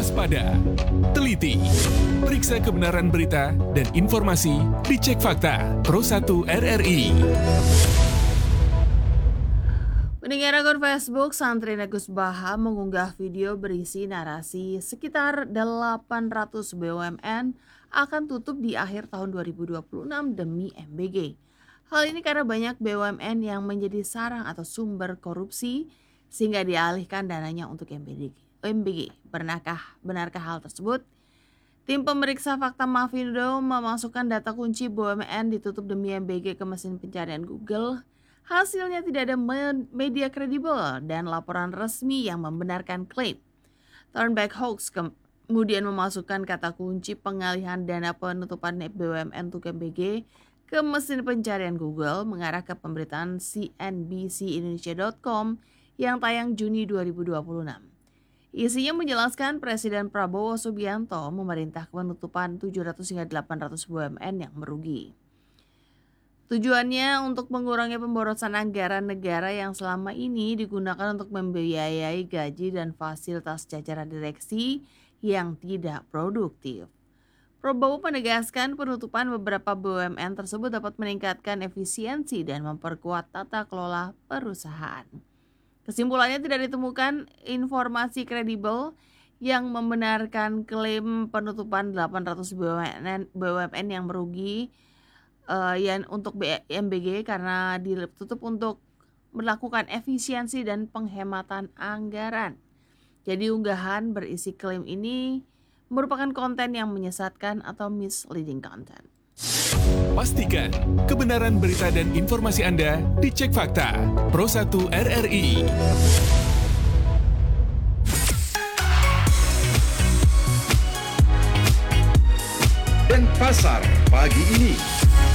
waspada, teliti, periksa kebenaran berita dan informasi, dicek fakta. Pro 1 RRI. Pendengar akun Facebook, Santri Negus Baha mengunggah video berisi narasi sekitar 800 BUMN akan tutup di akhir tahun 2026 demi MBG. Hal ini karena banyak BUMN yang menjadi sarang atau sumber korupsi sehingga dialihkan dananya untuk MBG. Benarkah hal tersebut? Tim pemeriksa fakta Mafindo memasukkan data kunci BUMN ditutup demi MBG ke mesin pencarian Google. Hasilnya tidak ada media kredibel dan laporan resmi yang membenarkan klaim. Turnback Hoax kemudian memasukkan kata kunci pengalihan dana penutupan BUMN untuk MBG ke mesin pencarian Google mengarah ke pemberitaan cnbcindonesia.com yang tayang Juni 2026. Isinya menjelaskan Presiden Prabowo Subianto memerintah penutupan 700 hingga 800 BUMN yang merugi. Tujuannya untuk mengurangi pemborosan anggaran negara yang selama ini digunakan untuk membiayai gaji dan fasilitas jajaran direksi yang tidak produktif. Prabowo menegaskan penutupan beberapa BUMN tersebut dapat meningkatkan efisiensi dan memperkuat tata kelola perusahaan. Kesimpulannya tidak ditemukan informasi kredibel yang membenarkan klaim penutupan 800 BUMN yang merugi untuk MBG karena ditutup untuk melakukan efisiensi dan penghematan anggaran. Jadi unggahan berisi klaim ini merupakan konten yang menyesatkan atau misleading content. Pastikan kebenaran berita dan informasi Anda dicek fakta. Pro 1 RRI. Denpasar pagi ini.